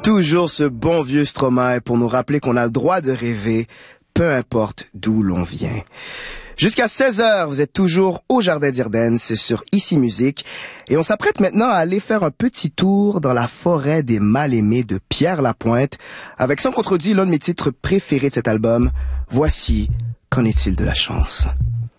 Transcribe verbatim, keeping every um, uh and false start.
Toujours ce bon vieux Stromae pour nous rappeler qu'on a le droit de rêver, peu importe d'où l'on vient. Jusqu'à seize heures, vous êtes toujours au Jardin d'Irden, c'est sur Ici Musique. Et on s'apprête maintenant à aller faire un petit tour dans la forêt des mal-aimés de Pierre Lapointe, avec sans contredit l'un de mes titres préférés de cet album. Voici Qu'en est-il de la chance?